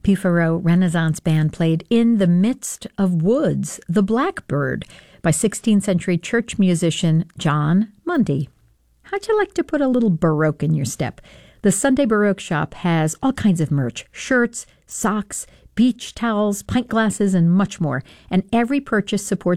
Pifaro Renaissance Band played In the Midst of Woods, The Blackbird, by 16th century church musician John Mundy. How'd you like to put a little Baroque in your step? The Sunday Baroque shop has all kinds of merch, shirts, socks, beach towels, pint glasses, and much more. And every purchase supports